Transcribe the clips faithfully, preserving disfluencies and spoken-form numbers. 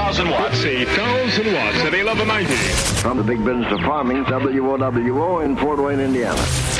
thousand watts. eight thousand watts at eleven ninety. From the big business of farming, W O W O in Fort Wayne, Indiana.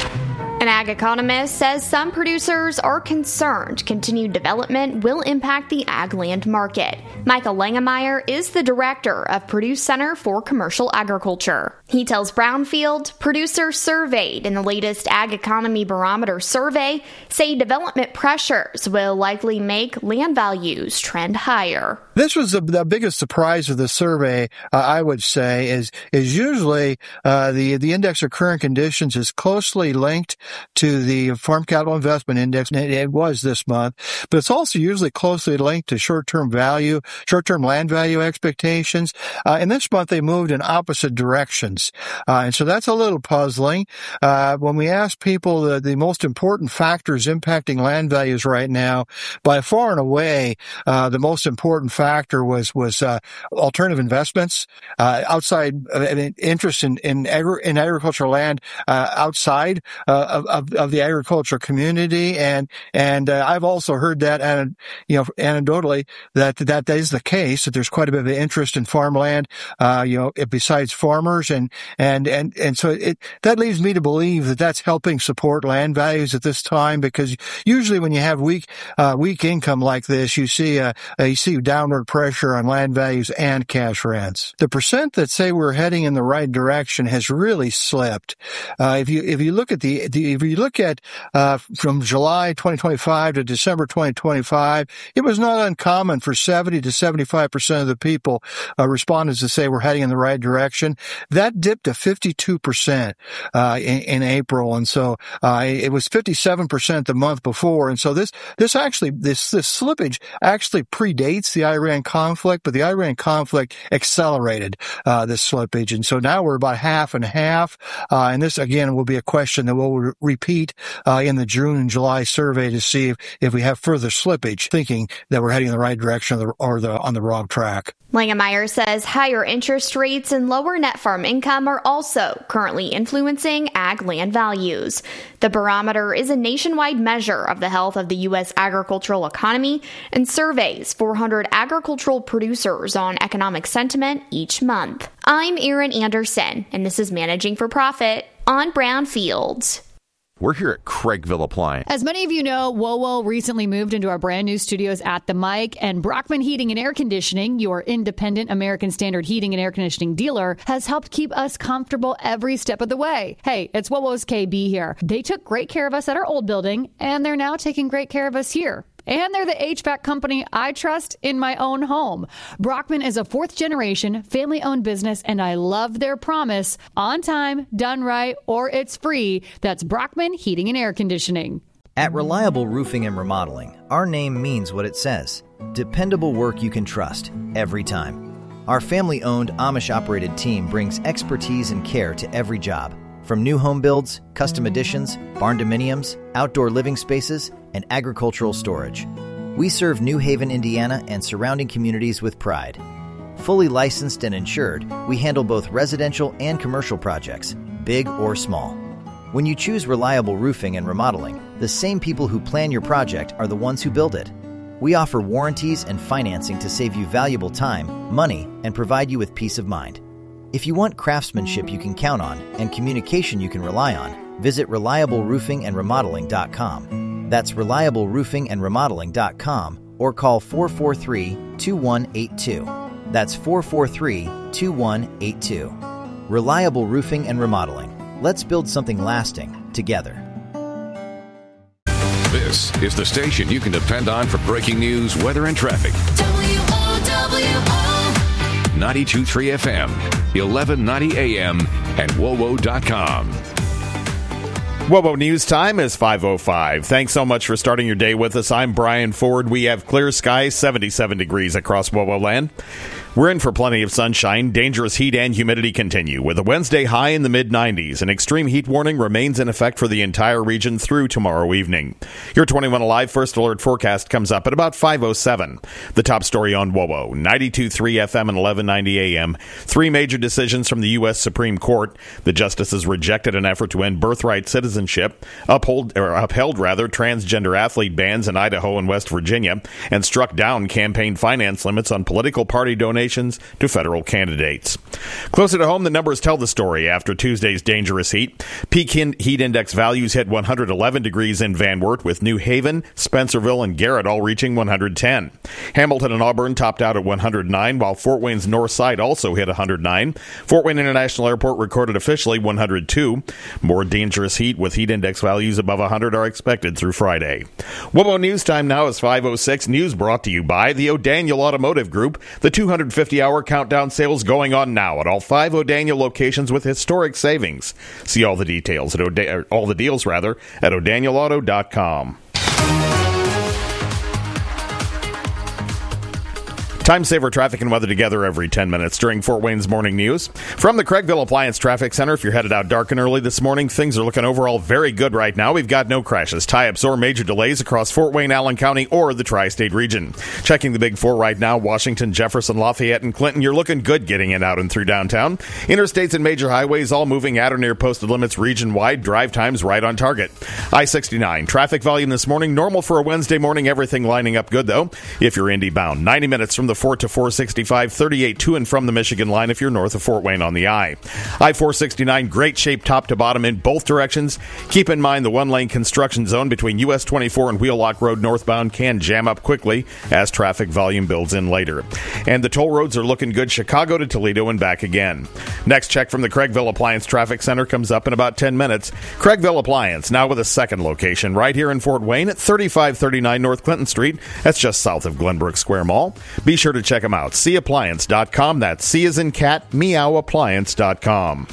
An ag economist says some producers are concerned continued development will impact the ag land market. Michael Langemeyer is the director of Purdue Center for Commercial Agriculture. He tells Brownfield producers surveyed in the latest Ag Economy Barometer survey say development pressures will likely make land values trend higher. This was the, the biggest surprise of the survey, uh, I would say, is is usually uh, the the index of current conditions is closely linked to the Farm Capital Investment Index, and it was this month, but it's also usually closely linked to short-term value, short-term land value expectations. Uh, and this month they moved in opposite directions, uh, and so that's a little puzzling. Uh, when we ask people the, the most important factors impacting land values right now, by far and away, uh, the most important factor factor was was uh, alternative investments, uh, outside uh, interest in in, agri- in agricultural land uh, outside uh, of of the agricultural community, and and uh, I've also heard that, and you know, anecdotally that that is the case, that there's quite a bit of interest in farmland, uh, you know, besides farmers, and and and and so it that leads me to believe that that's helping support land values at this time, because usually when you have weak uh, weak income like this, you see uh, you see downward pressure on land values and cash rents. The percent that say we're heading in the right direction has really slipped. Uh, if you if you look at the, the if you look at uh, from July twenty twenty-five to December twenty twenty-five, it was not uncommon for seventy to seventy-five percent of the people uh, respondents to say we're heading in the right direction. That dipped to fifty-two percent uh, in, in April, and so uh, it was fifty-seven percent the month before. And so this this actually this this slippage actually predates the Iran conflict, but the Iran conflict accelerated uh, this slippage, and so now we're about half and half. Uh, and this again will be a question that we'll re- repeat uh, in the June and July survey to see if, if we have further slippage, thinking that we're heading in the right direction or, the, or the, on the wrong track. Langemeyer says higher interest rates and lower net farm income are also currently influencing ag land values. The barometer is a nationwide measure of the health of the U S agricultural economy and surveys four hundred agricultural producers on economic sentiment each month. I'm Erin Anderson, and this is Managing for Profit on Brownfield. We're here at Craigville Appliance. As many of you know, WoWo recently moved into our brand new studios at the Mic, and Brockman Heating and Air Conditioning, your independent American Standard heating and air conditioning dealer, has helped keep us comfortable every step of the way. Hey, it's WoWo's K B here. They took great care of us at our old building, and they're now taking great care of us here. And they're the H V A C company I trust in my own home. Brockman is a fourth-generation, family-owned business, and I love their promise: on time, done right, or it's free. That's Brockman Heating and Air Conditioning. At Reliable Roofing and Remodeling, our name means what it says. Dependable work you can trust, every time. Our family-owned, Amish-operated team brings expertise and care to every job. From new home builds, custom additions, barn dominiums, outdoor living spaces, and agricultural storage. We serve New Haven, Indiana, and surrounding communities with pride. Fully licensed and insured, we handle both residential and commercial projects, big or small. When you choose Reliable Roofing and Remodeling, the same people who plan your project are the ones who build it. We offer warranties and financing to save you valuable time, money, and provide you with peace of mind. If you want craftsmanship you can count on and communication you can rely on, visit reliable roofing and remodeling dot com. That's reliable roofing and remodeling dot com, or call four four three, two one eight two. That's four four three, two one eight two. Reliable Roofing and Remodeling. Let's build something lasting together. This is the station you can depend on for breaking news, weather, and traffic. W O W O ninety-two point three F M, eleven ninety A M, and W O W O dot com. W O W O News Time is five oh five. Thanks so much for starting your day with us. I'm Brian Ford. We have clear skies, seventy-seven degrees across W O W O land. We're in for plenty of sunshine. Dangerous heat and humidity continue, with a Wednesday high in the mid nineties. An extreme heat warning remains in effect for the entire region through tomorrow evening. Your twenty-one Alive First Alert forecast comes up at about five oh seven. The top story on W O W O, ninety-two point three F M and eleven ninety A M. Three major decisions from the U S Supreme Court. The justices rejected an effort to end birthright citizenship, uphold, or upheld rather, transgender athlete bans in Idaho and West Virginia, and struck down campaign finance limits on political party donations donations to federal candidates. Closer to home, the numbers tell the story after Tuesday's dangerous heat. Peak heat index values hit one hundred eleven degrees in Van Wert, with New Haven, Spencerville, and Garrett all reaching one hundred ten. Hamilton and Auburn topped out at one hundred nine, while Fort Wayne's north side also hit one hundred nine. Fort Wayne International Airport recorded officially one hundred two. More dangerous heat with heat index values above one hundred are expected through Friday. WOWO News Time now is five oh six. News brought to you by the O'Daniel Automotive Group. The two hundred fifty hour countdown sales going on now at all five O'Daniel locations with historic savings. See all the details at O'Da- all the deals rather at o'daniel auto dot com. Time saver traffic and weather together every ten minutes during Fort Wayne's morning news. From the Craigville Appliance Traffic Center, if you're headed out dark and early this morning, things are looking overall very good right now. We've got no crashes, tie-ups, or major delays across Fort Wayne, Allen County, or the tri-state region. Checking the Big Four right now, Washington, Jefferson, Lafayette, and Clinton, you're looking good getting in, out, and through downtown. Interstates and major highways all moving at or near posted limits region-wide. Drive times right on target. I sixty-nine, traffic volume this morning, normal for a Wednesday morning, everything lining up good, though. If you're Indy bound, ninety minutes from the Fort to four sixty-five, thirty-eight to and from the Michigan line if you're north of Fort Wayne on the I. I four sixty-nine, great shape top to bottom in both directions. Keep in mind the one-lane construction zone between U S twenty-four and Wheelock Road northbound can jam up quickly as traffic volume builds in later. And the toll roads are looking good, Chicago to Toledo and back again. Next check from the Craigville Appliance Traffic Center comes up in about ten minutes. Craigville Appliance, now with a second location right here in Fort Wayne at thirty-five thirty-nine North Clinton Street. That's just south of Glenbrook Square Mall. Be sure to check them out. see appliance dot com. That's C as in cat, meow appliance dot com.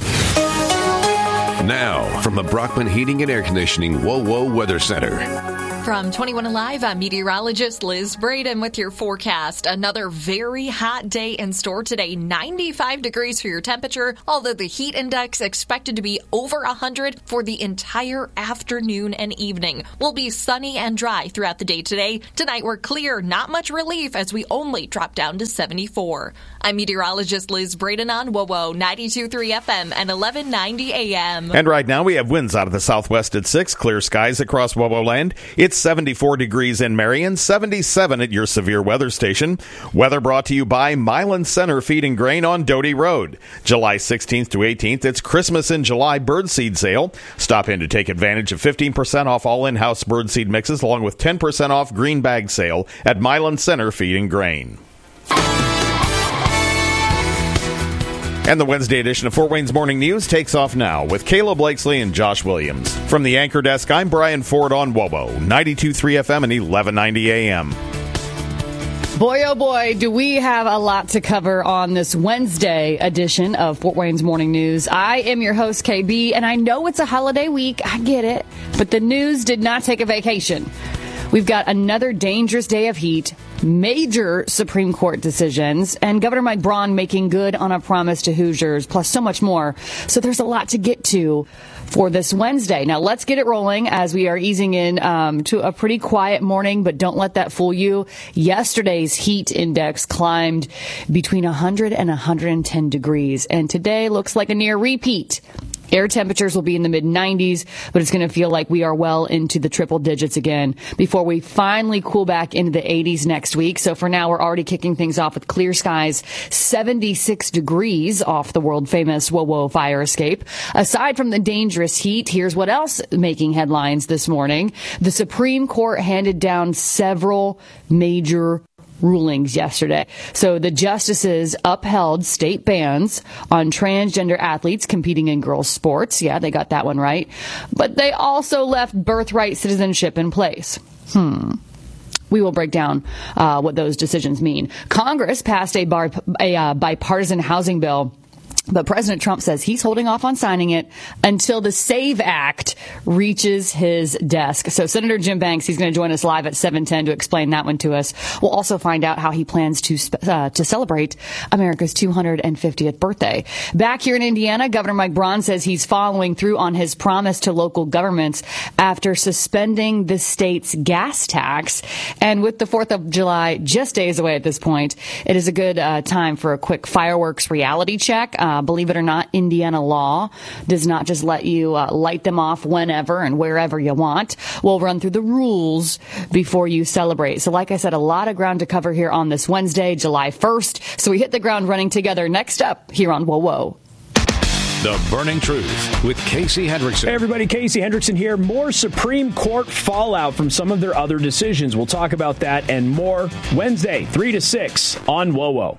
Now, from the Brockman Heating and Air Conditioning WOWO Weather Center. From twenty-one Alive, I'm meteorologist Liz Braden with your forecast. Another very hot day in store today. ninety-five degrees for your temperature, although the heat index expected to be over one hundred for the entire afternoon and evening. We'll be sunny and dry throughout the day today. Tonight we're clear, not much relief as we only drop down to seventy-four. I'm meteorologist Liz Braden on WOWO ninety-two point three F M and eleven ninety A M. And right now we have winds out of the southwest at six, clear skies across WOWO land. It's seventy-four degrees in Marion, seventy-seven at your severe weather station. Weather brought to you by Milan Center Feed and Grain on Doty Road. July sixteenth to eighteenth, it's Christmas in July birdseed sale. Stop in to take advantage of fifteen percent off all in-house birdseed mixes along with ten percent off green bag sale at Milan Center Feed and Grain. And the Wednesday edition of Fort Wayne's Morning News takes off now with Kayla Blakesley and Josh Williams. From the anchor desk, I'm Brian Ford on WOWO ninety-two point three F M and eleven ninety A M. Boy, oh boy, do we have a lot to cover on this Wednesday edition of Fort Wayne's Morning News. I am your host, K B, and I know it's a holiday week. I get it. But the news did not take a vacation. We've got another dangerous day of heat, major Supreme Court decisions, and Governor Mike Braun making good on a promise to Hoosiers, plus so much more. So there's a lot to get to for this Wednesday. Now, let's get it rolling as we are easing in um, to a pretty quiet morning, but don't let that fool you. Yesterday's heat index climbed between one hundred and one hundred ten degrees, and today looks like a near repeat. Air temperatures will be in the mid nineties, but it's going to feel like we are well into the triple digits again before we finally cool back into the eighties next week. So for now, we're already kicking things off with clear skies, seventy-six degrees off the world-famous WOWO fire escape. Aside from the dangerous heat, here's what else making headlines this morning. The Supreme Court handed down several major rulings yesterday. So the justices upheld state bans on transgender athletes competing in girls' sports. Yeah, they got that one right. But they also left birthright citizenship in place. Hmm. We will break down uh, what those decisions mean. Congress passed a, bar, a uh, bipartisan housing bill, but President Trump says he's holding off on signing it until the SAVE Act reaches his desk. So Senator Jim Banks, he's going to join us live at seven ten to explain that one to us. We'll also find out how he plans to uh, to celebrate America's two hundred fiftieth birthday. Back here in Indiana, Governor Mike Braun says he's following through on his promise to local governments after suspending the state's gas tax. And with the fourth of July just days away at this point, it is a good uh, time for a quick fireworks reality check. Um, Uh, believe it or not, Indiana law does not just let you uh, light them off whenever and wherever you want. We'll run through the rules before you celebrate. So like I said, a lot of ground to cover here on this Wednesday, July first. So we hit the ground running together. Next up here on Whoa Whoa. The Burning Truth with Casey Hendrickson. Hey everybody, Casey Hendrickson here. More Supreme Court fallout from some of their other decisions. We'll talk about that and more Wednesday, three to six on Whoa Whoa.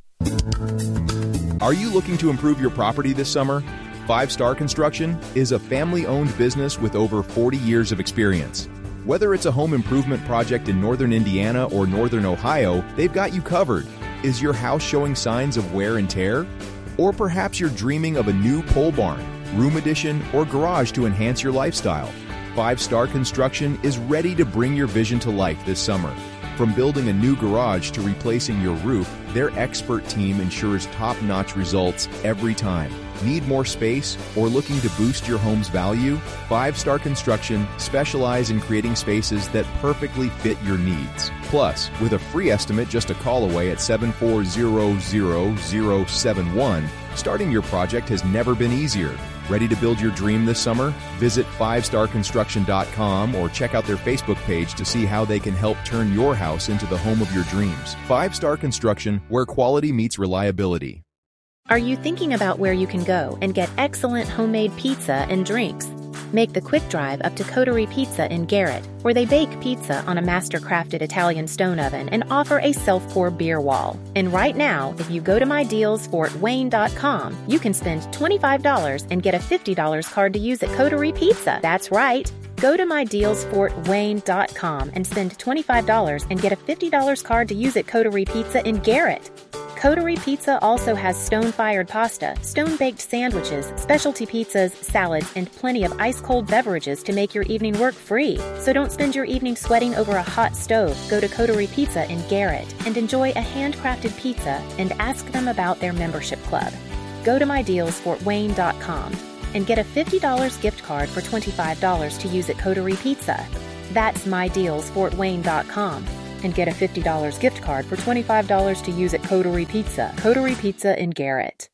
Are you looking to improve your property this summer? Five Star Construction is a family-owned business with over forty years of experience. Whether it's a home improvement project in northern Indiana or northern Ohio, they've got you covered. Is your house showing signs of wear and tear? Or perhaps you're dreaming of a new pole barn, room addition, or garage to enhance your lifestyle. Five Star Construction is ready to bring your vision to life this summer. From building a new garage to replacing your roof, their expert team ensures top-notch results every time. Need more space or looking to boost your home's value? Five Star Construction specialize in creating spaces that perfectly fit your needs. Plus, with a free estimate just a call away at seven four zero zero zero seven one, starting your project has never been easier. Ready to build your dream this summer? Visit five star construction dot com or check out their Facebook page to see how they can help turn your house into the home of your dreams. Five Star Construction, where quality meets reliability. Are you thinking about where you can go and get excellent homemade pizza and drinks? Make the quick drive up to Coterie Pizza in Garrett, where they bake pizza on a master-crafted Italian stone oven and offer a self-pour beer wall. And right now, if you go to my deals fort wayne dot com, you can spend twenty-five dollars and get a fifty dollars card to use at Coterie Pizza. That's right. Go to my deals fort wayne dot com and spend twenty-five dollars and get a fifty dollars card to use at Coterie Pizza in Garrett. Coterie Pizza also has stone-fired pasta, stone-baked sandwiches, specialty pizzas, salads, and plenty of ice-cold beverages to make your evening work free. So don't spend your evening sweating over a hot stove. Go to Coterie Pizza in Garrett and enjoy a handcrafted pizza and ask them about their membership club. Go to my deals fort wayne dot com and get a fifty dollars gift card for twenty-five dollars to use at Coterie Pizza. That's my deals fort wayne dot com. And get a fifty dollars gift card for twenty-five dollars to use at Coterie Pizza. Coterie Pizza in Garrett.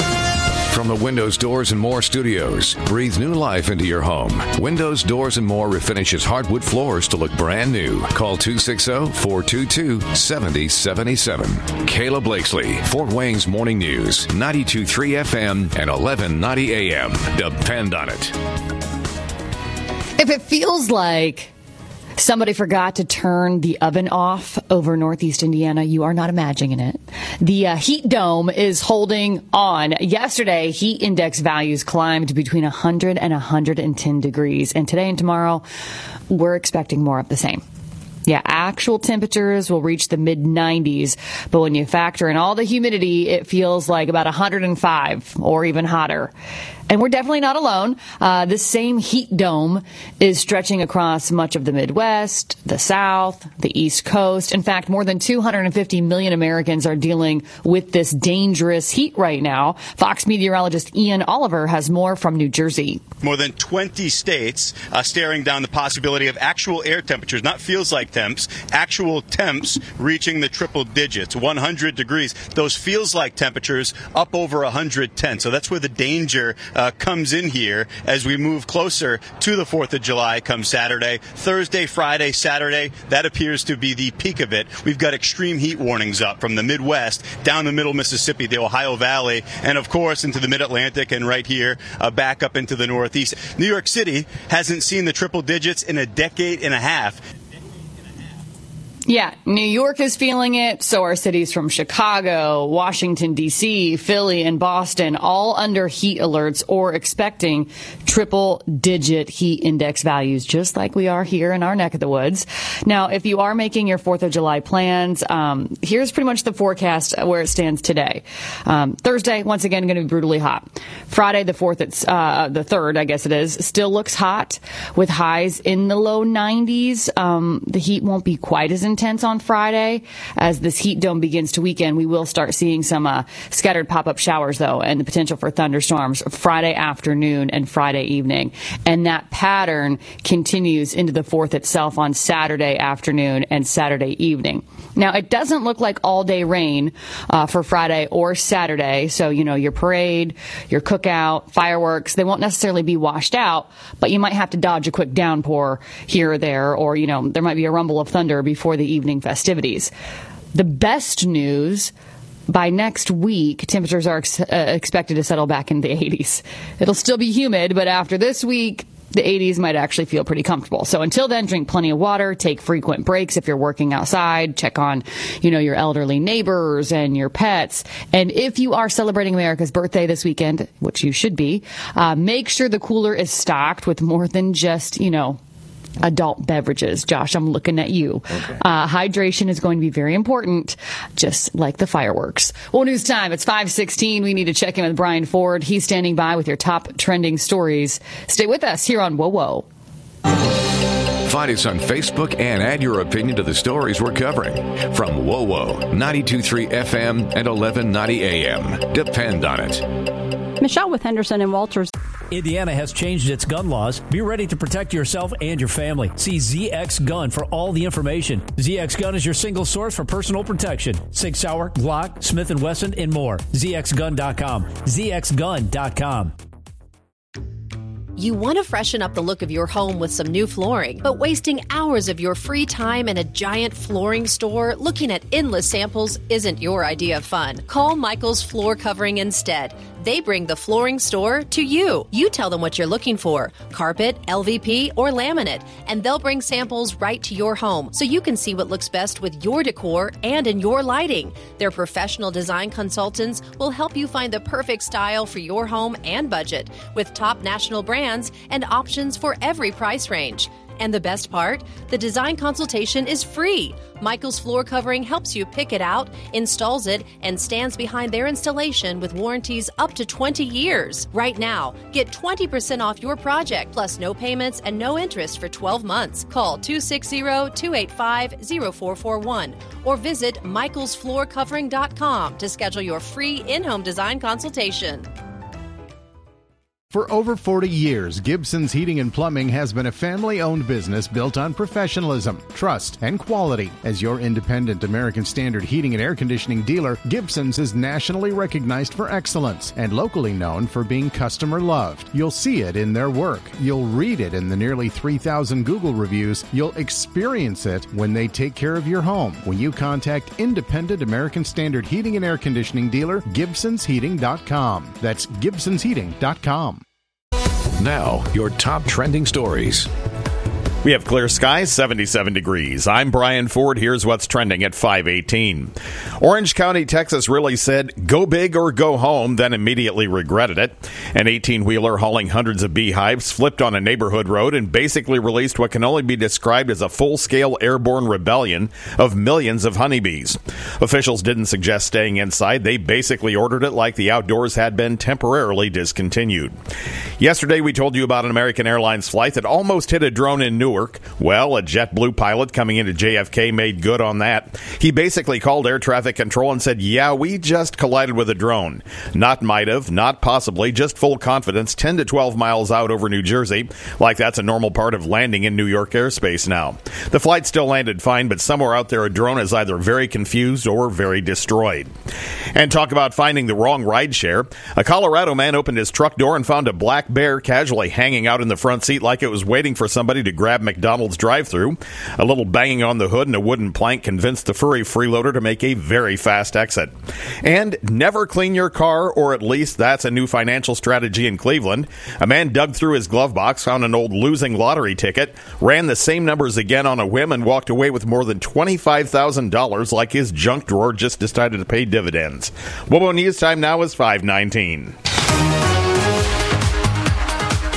From the Windows, Doors, and More studios, breathe new life into your home. Windows, Doors, and More refinishes hardwood floors to look brand new. Call two six zero, four two two, seven zero seven seven. Kayla Blakesley, Fort Wayne's Morning News, ninety-two point three F M and eleven ninety A M. Depend on it. If it feels like somebody forgot to turn the oven off over Northeast Indiana, you are not imagining it. The uh, heat dome is holding on. Yesterday, heat index values climbed between one hundred and one hundred ten degrees. And today and tomorrow, we're expecting more of the same. Yeah, actual temperatures will reach the mid nineties, but when you factor in all the humidity, it feels like about one hundred five or even hotter. And we're definitely not alone. Uh, this same heat dome is stretching across much of the Midwest, the South, the East Coast. In fact, more than two hundred fifty million Americans are dealing with this dangerous heat right now. Fox meteorologist Ian Oliver has more from New Jersey. More than twenty states uh, staring down the possibility of actual air temperatures, not feels like temps, actual temps reaching the triple digits, one hundred degrees. Those feels like temperatures up over one hundred ten. So that's where the danger uh, comes in here as we move closer to the fourth of July come Saturday. Thursday, Friday, Saturday, that appears to be the peak of it. We've got extreme heat warnings up from the Midwest down the middle Mississippi, the Ohio Valley, and of course into the Mid-Atlantic and right here uh, back up into the Northeast. New York City hasn't seen the triple digits in a decade and a half. Yeah, New York is feeling it. So are cities from Chicago, Washington, D C, Philly, and Boston, all under heat alerts or expecting triple-digit heat index values, just like we are here in our neck of the woods. Now, if you are making your fourth of July plans, um, here's pretty much the forecast where it stands today. Um, Thursday, once again, going to be brutally hot. Friday, the fourth, it's uh, the third, I guess it is, still looks hot with highs in the low nineties. Um, the heat won't be quite as intense intense on Friday. As this heat dome begins to weaken, we will start seeing some uh, scattered pop-up showers, though, and the potential for thunderstorms Friday afternoon and Friday evening. And that pattern continues into the fourth itself on Saturday afternoon and Saturday evening. Now, it doesn't look like all-day rain uh, for Friday or Saturday. So, you know, your parade, your cookout, fireworks, they won't necessarily be washed out, but you might have to dodge a quick downpour here or there, or, you know, there might be a rumble of thunder before the evening festivities. The best news, by next week, temperatures are ex- uh, expected to settle back in the eighties. It'll still be humid, but after this week, the eighties might actually feel pretty comfortable. So until then, drink plenty of water, take frequent breaks if you're working outside, check on, you know, your elderly neighbors and your pets. And if you are celebrating America's birthday this weekend, which you should be, uh, make sure the cooler is stocked with more than just, you know, adult beverages. Josh, I'm looking at you. Okay. Uh, hydration is going to be very important, just like the fireworks. Well, news time. It's five sixteen. We need to check in with Brian Ford. He's standing by with your top trending stories. Stay with us here on Whoa Whoa. Find us on Facebook and add your opinion to the stories we're covering. From Whoa Whoa, ninety-two point three F M and eleven ninety A M. Depend on it. Michelle with Henderson and Walters. Indiana has changed its gun laws. Be ready to protect yourself and your family. See Z X Gun for all the information. Z X Gun is your single source for personal protection. Sig Sauer, Glock, Smith and Wesson, and more. Z X gun dot com. Z X gun dot com. You want to freshen up the look of your home with some new flooring, but wasting hours of your free time in a giant flooring store looking at endless samples isn't your idea of fun. Call Michael's Floor Covering instead. They bring the flooring store to you. You tell them what you're looking for, carpet, L V P, or laminate, and they'll bring samples right to your home so you can see what looks best with your decor and in your lighting. Their professional design consultants will help you find the perfect style for your home and budget with top national brands and options for every price range. And the best part? The design consultation is free. Michael's Floor Covering helps you pick it out, installs it, and stands behind their installation with warranties up to twenty years. Right now, get twenty percent off your project, plus no payments and no interest for twelve months. Call two six zero, two eight five, zero four four one or visit michaels floor covering dot com to schedule your free in-home design consultation. For over forty years, Gibson's Heating and Plumbing has been a family-owned business built on professionalism, trust, and quality. As your independent American Standard heating and air conditioning dealer, Gibson's is nationally recognized for excellence and locally known for being customer-loved. You'll see it in their work. You'll read it in the nearly three thousand Google reviews. You'll experience it when they take care of your home. When you contact independent American Standard heating and air conditioning dealer, Gibsons Heating dot com. That's Gibsons Heating dot com. Now, your top trending stories. We have clear skies, seventy-seven degrees. I'm Brian Ford. Here's what's trending at five eighteen. Orange County, Texas really said, go big or go home, then immediately regretted it. An eighteen-wheeler hauling hundreds of beehives flipped on a neighborhood road and basically released what can only be described as a full-scale airborne rebellion of millions of honeybees. Officials didn't suggest staying inside. They basically ordered it like the outdoors had been temporarily discontinued. Yesterday, we told you about an American Airlines flight that almost hit a drone in Newark. Well, a JetBlue pilot coming into J F K made good on that. He basically called air traffic control and said, yeah, we just collided with a drone. Not might have, not possibly, just full confidence, ten to twelve miles out over New Jersey, like that's a normal part of landing in New York airspace now. The flight still landed fine, but somewhere out there a drone is either very confused or very destroyed. And talk about finding the wrong rideshare. A Colorado man opened his truck door and found a black bear casually hanging out in the front seat like it was waiting for somebody to grab McDonald's drive-thru. A little banging on the hood and a wooden plank convinced the furry freeloader to make a very fast exit. And never clean your car, or at least that's a new financial strategy in Cleveland. A man dug through his glove box, found an old losing lottery ticket, ran the same numbers again on a whim, and walked away with more than twenty-five thousand dollars like his junk drawer just decided to pay dividends. WOBO News Time now is five nineteen.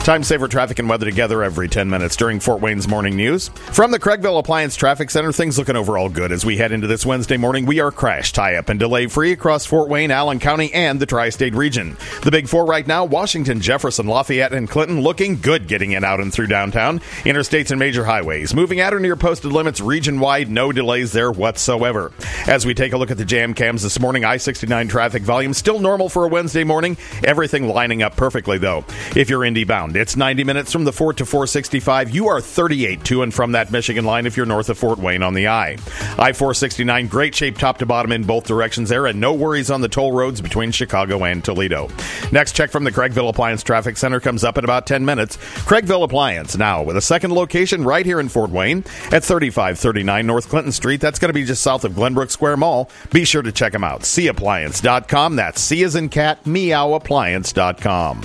Time saver traffic and weather together every ten minutes during Fort Wayne's morning news. From the Craigville Appliance Traffic Center, things looking overall good as we head into this Wednesday morning. We are crash, tie-up, and delay-free across Fort Wayne, Allen County, and the tri-state region. The big four right now, Washington, Jefferson, Lafayette, and Clinton, looking good getting in, out, and through downtown. Interstates and major highways moving at or near posted limits region-wide. No delays there whatsoever. As we take a look at the jam cams this morning, I sixty-nine traffic volume still normal for a Wednesday morning. Everything lining up perfectly, though. If you're Indy bound, it's ninety minutes from the Fort to four sixty-five. You are thirty-eight to and from that Michigan line if you're north of Fort Wayne on the I. I four sixty-nine, great shape top to bottom in both directions there, and no worries on the toll roads between Chicago and Toledo. Next check from the Craigville Appliance Traffic Center comes up in about ten minutes. Craigville Appliance now with a second location right here in Fort Wayne at thirty-five thirty-nine North Clinton Street. That's going to be just south of Glenbrook Square Mall. Be sure to check them out. see appliance dot com. That's C as in cat, meow appliance dot com.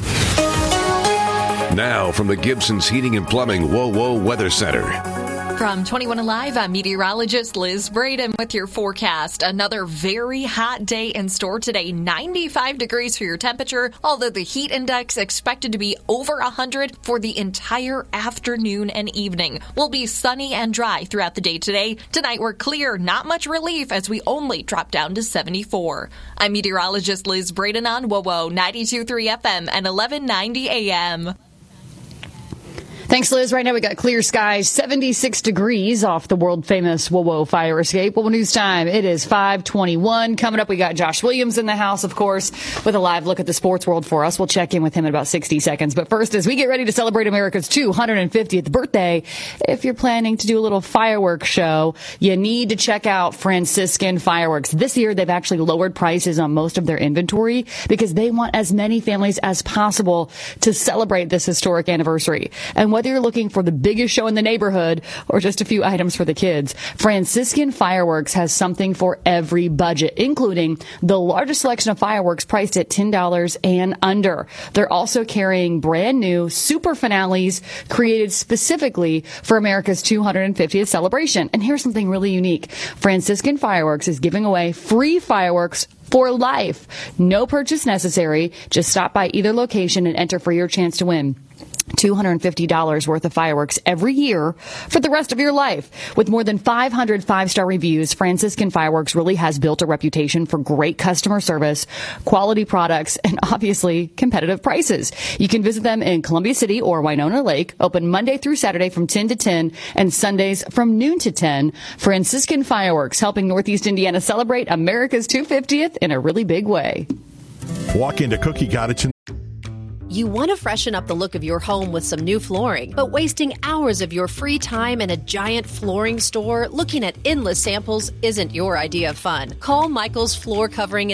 Now from the Gibson's Heating and Plumbing Whoa Whoa Weather Center. From twenty-one Alive, I'm meteorologist Liz Braden with your forecast. Another very hot day in store today. ninety-five degrees for your temperature, although the heat index expected to be over one hundred for the entire afternoon and evening. We'll be sunny and dry throughout the day today. Tonight we're clear, not much relief as we only drop down to seventy-four. I'm meteorologist Liz Braden on W O W ninety-two point three F M and eleven ninety A M. Thanks, Liz. Right now we got clear skies, seventy-six degrees off the world-famous W O W fire escape. W O W News time. It is five twenty-one. Coming up, we got Josh Williams in the house, of course, with a live look at the sports world for us. We'll check in with him in about sixty seconds. But first, as we get ready to celebrate America's two hundred fiftieth birthday, if you're planning to do a little fireworks show, you need to check out Franciscan Fireworks. This year, they've actually lowered prices on most of their inventory because they want as many families as possible to celebrate this historic anniversary. And what Whether you're looking for the biggest show in the neighborhood or just a few items for the kids, Franciscan Fireworks has something for every budget, including the largest selection of fireworks priced at ten dollars and under. They're also carrying brand new super finales created specifically for America's two hundred fiftieth celebration. And here's something really unique. Franciscan Fireworks is giving away free fireworks for life. No purchase necessary. Just stop by either location and enter for your chance to win two hundred fifty dollars worth of fireworks every year for the rest of your life. With more than five hundred five-star reviews, Franciscan Fireworks really has built a reputation for great customer service, quality products, and obviously competitive prices. You can visit them in Columbia City or Winona Lake, open Monday through Saturday from ten to ten and Sundays from noon to ten. Franciscan Fireworks, helping Northeast Indiana celebrate America's two hundred fiftieth in a really big way. Walk into Cookie Cottage and You want to freshen up the look of your home with some new flooring, but wasting hours of your free time in a giant flooring store looking at endless samples isn't your idea of fun. Call Michael's Floor Covering